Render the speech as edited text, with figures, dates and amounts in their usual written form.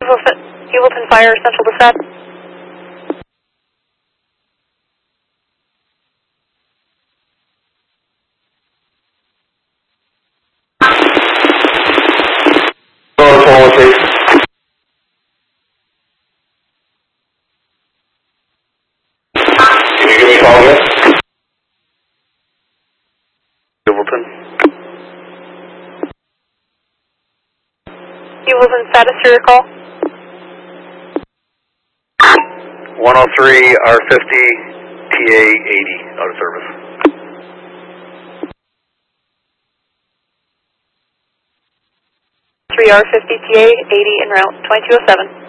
Hewelton Fire, Central Dispatch. Can you give me a call again? Hewelton. Hewelton status for your call. 103 R50 TA 80 out of service. 3R50 TA 80 en route, 2207.